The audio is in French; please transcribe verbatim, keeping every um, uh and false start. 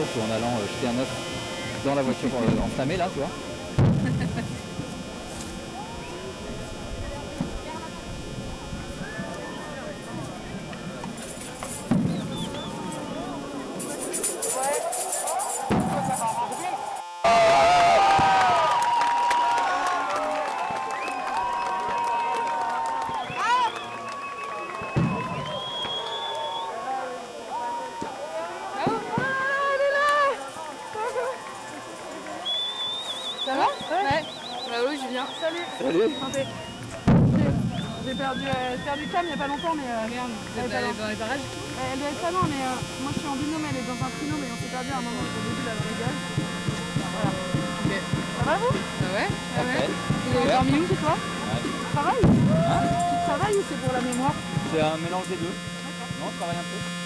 jours, tu vois, en allant euh, jeter un œuf dans la voiture euh, enflammée là, tu vois. Ça va? Ouais. Ouais. Bah oui, Julien. Salut. Salut. Santé. J'ai perdu, euh, perdu Cam il n'y a pas longtemps, mais... Euh, Merde, vous êtes allé dans les parages? euh, Elle doit être pas loin, mais euh, moi je suis en binôme, elle est dans un trinôme, mais on s'est perdu à un moment au début, là, dans les gaz. Voilà. Ok. Ça va, vous? Bah ouais. Ah ouais. Vous avez dormi où, c'est toi? Ouais. Tu travailles? Hein? Tu travailles ou c'est pour la mémoire? C'est un mélange des deux. D'accord. Non, je travaille un peu.